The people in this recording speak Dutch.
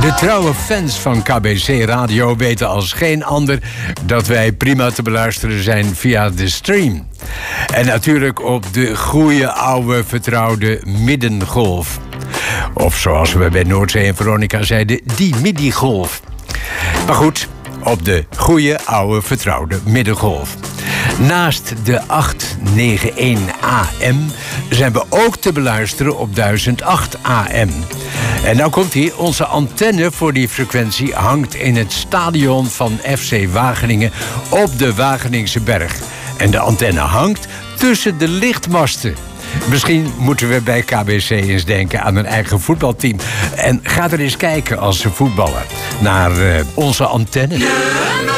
De trouwe fans van KBC Radio weten als geen ander dat wij prima te beluisteren zijn via de stream. En natuurlijk op de goede oude vertrouwde middengolf. Of zoals we bij Noordzee en Veronica zeiden, die middigolf. Maar goed, op de goede oude vertrouwde middengolf. Naast de 891 AM zijn we ook te beluisteren op 1008 AM. En nou komt ie, onze antenne voor die frequentie hangt in het stadion van FC Wageningen op de Wageningse Berg. En de antenne hangt tussen de lichtmasten. Misschien moeten we bij KBC eens denken aan een eigen voetbalteam. En ga er eens kijken als ze voetballen naar onze antenne.